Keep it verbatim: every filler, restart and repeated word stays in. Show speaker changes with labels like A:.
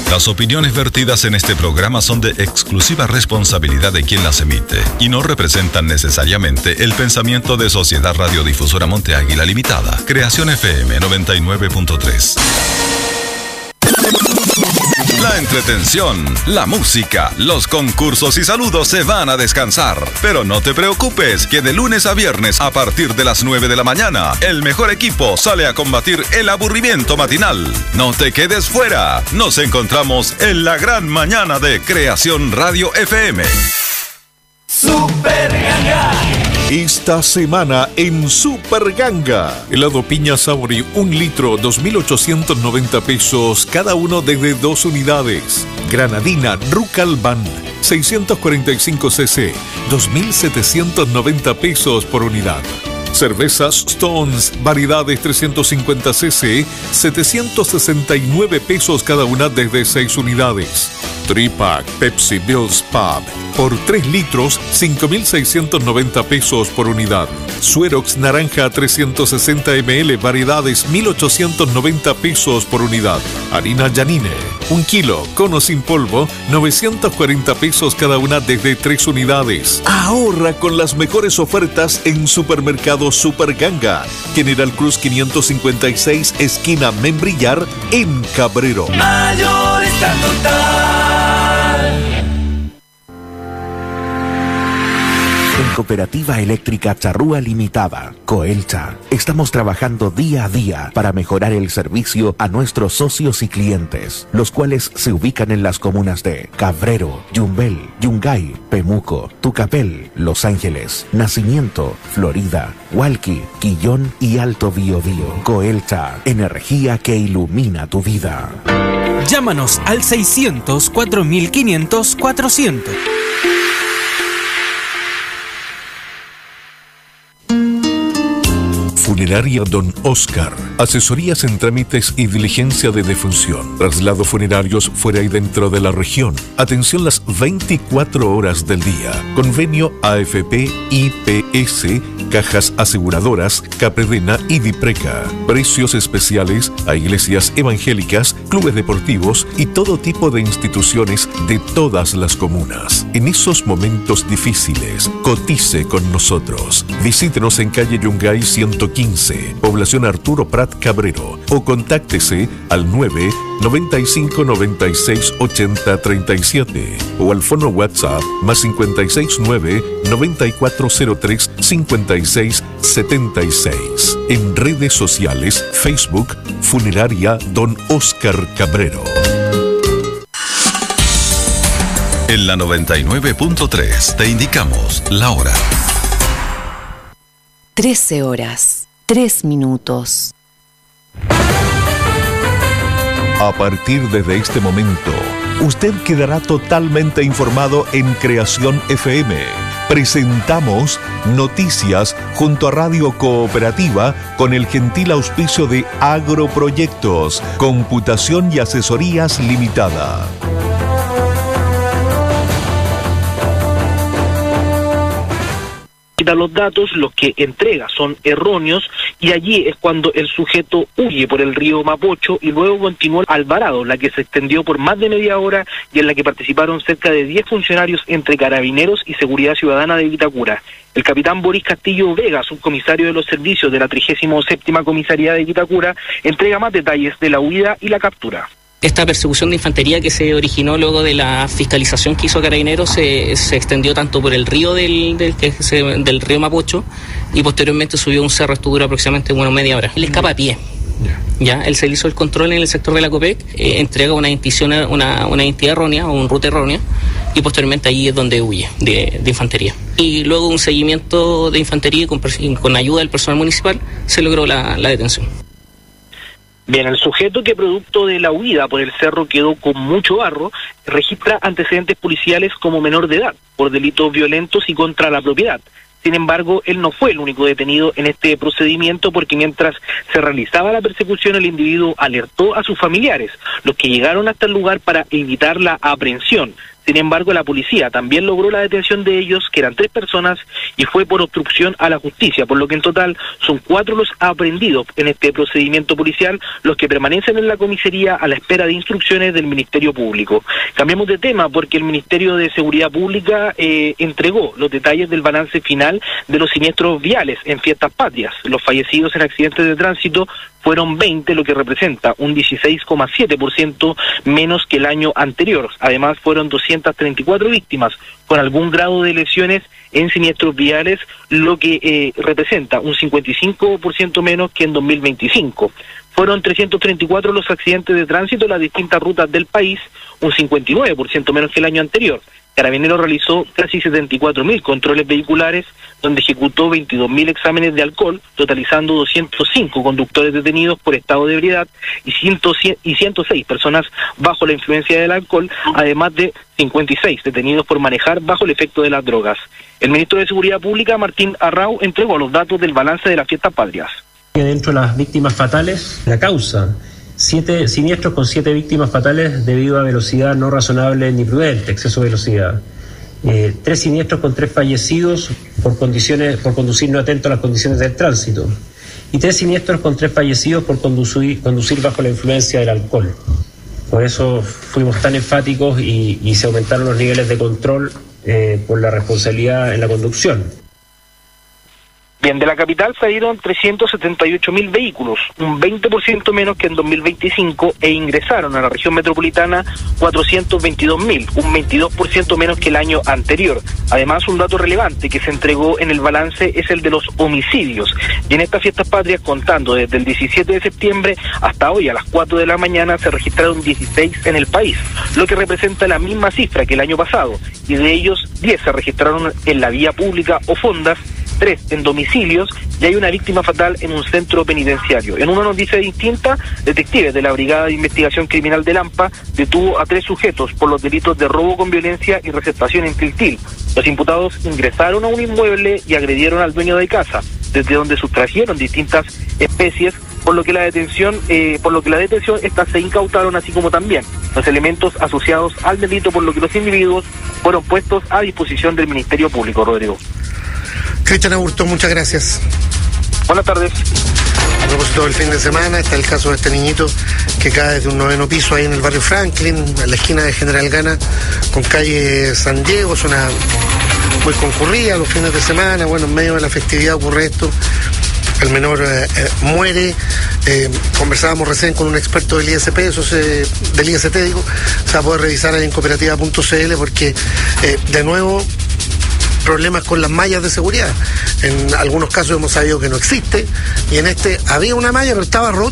A: Las opiniones vertidas en este programa son de exclusiva responsabilidad de quien las emite y no representan necesariamente el pensamiento de Sociedad Radiodifusora Monte Águila Limitada. Creación F M noventa y nueve punto tres. La entretención, la música, los concursos y saludos se van a descansar. Pero no te preocupes, que de lunes a viernes a partir de las nueve de la mañana, el mejor equipo sale a combatir el aburrimiento matinal. No te quedes fuera. Nos encontramos en la gran mañana de Creación Radio F M.
B: Super Ganga.
C: Esta semana en Super Ganga. Helado piña Sabori, un litro, dos mil ochocientos noventa pesos, cada uno desde dos unidades. Granadina Rucalban, seiscientos cuarenta y cinco cc, dos mil setecientos noventa pesos por unidad. Cervezas Stones, variedades trescientos cincuenta cc, setecientos sesenta y nueve pesos cada una desde seis unidades. Tripack Pepsi Bills Pub, por tres litros, cinco mil seiscientos noventa pesos por unidad. Suerox Naranja trescientos sesenta mililitros, variedades mil ochocientos noventa pesos por unidad. Harina Janine, un kilo, cono sin polvo, novecientos cuarenta pesos cada una desde tres unidades. Ahorra con las mejores ofertas en Supermercado Super Ganga, General Cruz quinientos cincuenta y seis, esquina Membrillar, en Cabrero.
B: Mayorista Total.
D: En Cooperativa Eléctrica Charrúa Limitada, Coelcha, estamos trabajando día a día para mejorar el servicio a nuestros socios y clientes, los cuales se ubican en las comunas de Cabrero, Yumbel, Yungay, Pemuco, Tucapel, Los Ángeles, Nacimiento, Florida, Hualqui, Quillón y Alto Biobío. Coelcha, energía que ilumina tu vida.
E: Llámanos al seiscientos, cuatro mil quinientos, cuatrocientos.
C: Funeraria Don Oscar. Asesorías en trámites y diligencia de defunción. Traslados funerarios fuera y dentro de la región. Atención las veinticuatro horas del día. Convenio A F P, I P S, Cajas Aseguradoras, Capredena y Dipreca. Precios especiales a iglesias evangélicas, clubes deportivos y todo tipo de instituciones de todas las comunas. En esos momentos difíciles, cotice con nosotros. Visítenos en calle Yungay ciento quince, población Arturo Prat Cabrero, o contáctese al nueve, noventa y cinco, noventa y seis, ochenta, treinta y siete o al fono WhatsApp más cincuenta y seis nueve, noventa y cuatro cero tres, cincuenta y seis setenta y seis. En redes sociales, Facebook, Funeraria Don Oscar Cabrero.
A: En la noventa y nueve punto tres te indicamos la hora.
F: trece horas, tres minutos.
C: A partir de este momento, usted quedará totalmente informado en Creación F M. Presentamos Noticias junto a Radio Cooperativa con el gentil auspicio de Agroproyectos, Computación y Asesorías Limitada.
G: Los datos, los que entrega son erróneos, y allí es cuando el sujeto huye por el río Mapocho y luego continuó al Alvarado, la que se extendió por más de media hora y en la que participaron cerca de diez funcionarios entre Carabineros y Seguridad Ciudadana de Vitacura. El capitán Boris Castillo Vega, subcomisario de los servicios de la trigésima séptima Comisaría de Vitacura, entrega más detalles de la huida y la captura.
H: Esta persecución de infantería que se originó luego de la fiscalización que hizo Carabineros se, se extendió tanto por el río del, del, que se, del río Mapocho y posteriormente subió un cerro, esto duró aproximadamente bueno, media hora. Él escapa a pie. Ya, él se hizo el control en el sector de la COPEC, eh, entrega una identidad, una, una identidad errónea o un ruta errónea y posteriormente ahí es donde huye de, de infantería. Y luego un seguimiento de infantería con, con ayuda del personal municipal se logró la, la detención.
G: Bien, el sujeto que producto de la huida por el cerro quedó con mucho barro, registra antecedentes policiales como menor de edad por delitos violentos y contra la propiedad. Sin embargo, él no fue el único detenido en este procedimiento porque mientras se realizaba la persecución el individuo alertó a sus familiares, los que llegaron hasta el lugar para evitar la aprehensión. Sin embargo, la policía también logró la detención de ellos, que eran tres personas, y fue por obstrucción a la justicia, por lo que en total son cuatro los aprehendidos en este procedimiento policial, los que permanecen en la comisaría a la espera de instrucciones del Ministerio Público. Cambiamos de tema porque el Ministerio de Seguridad Pública eh, entregó los detalles del balance final de los siniestros viales en Fiestas Patrias. Los fallecidos en accidentes de tránsito fueron veinte, lo que representa un dieciséis coma siete por ciento menos que el año anterior. Además, fueron doscientas treinta y cuatro víctimas con algún grado de lesiones en siniestros viales, lo que eh, representa un cincuenta y cinco por ciento menos que en dos mil veinticinco. Fueron trescientos treinta y cuatro los accidentes de tránsito en las distintas rutas del país, un cincuenta y nueve por ciento menos que el año anterior. Carabineros realizó casi setenta y cuatro mil controles vehiculares, donde ejecutó veintidós mil exámenes de alcohol, totalizando doscientos cinco conductores detenidos por estado de ebriedad y, ciento, y ciento seis personas bajo la influencia del alcohol, además de cincuenta y seis detenidos por manejar bajo el efecto de las drogas. El ministro de Seguridad Pública, Martín Arrau, entregó los datos del balance de las Fiestas Patrias.
I: Dentro de las víctimas fatales, la causa. Siete siniestros con siete víctimas fatales debido a velocidad no razonable ni prudente, exceso de velocidad. Eh, tres siniestros con tres fallecidos por condiciones, por conducir no atento a las condiciones del tránsito. Y tres siniestros con tres fallecidos por conducir, conducir bajo la influencia del alcohol. Por eso fuimos tan enfáticos y, y se aumentaron los niveles de control eh, por la responsabilidad en la conducción.
G: Bien, de la capital salieron trescientos setenta y ocho mil vehículos, un veinte por ciento menos que en dos mil veinticinco, e ingresaron a la región metropolitana cuatrocientos veintidós mil, un veintidós por ciento menos que el año anterior. Además, un dato relevante que se entregó en el balance es el de los homicidios. Y en estas Fiestas Patrias, contando desde el diecisiete de septiembre hasta hoy a las cuatro de la mañana, se registraron dieciséis en el país, lo que representa la misma cifra que el año pasado, y de ellos diez se registraron en la vía pública o fondas, tres en domicilios, y hay una víctima fatal en un centro penitenciario. En una noticia distinta, detectives de la Brigada de Investigación Criminal de Lampa detuvo a tres sujetos por los delitos de robo con violencia y receptación infantil. Los imputados ingresaron a un inmueble y agredieron al dueño de casa, desde donde sustrajeron distintas especies, por lo que la detención, eh, por lo que la detención estas se incautaron, así como también los elementos asociados al delito, por lo que los individuos fueron puestos a disposición del Ministerio Público. Rodrigo.
J: Cristian Aburto, muchas gracias.
G: Buenas tardes.
J: A propósito del fin de semana, está el caso de este niñito que cae desde un noveno piso ahí en el barrio Franklin, en la esquina de General Gana con calle San Diego. Es una muy concurrida los fines de semana. Bueno, en medio de la festividad ocurre esto. El menor eh, eh, muere. Eh, conversábamos recién con un experto del I S P, eso se, del I S T, digo. Se va a poder revisar ahí en cooperativa punto c l porque, eh, de nuevo, problemas con las mallas de seguridad. En algunos casos hemos sabido que no existe, y en este había una malla pero estaba rota.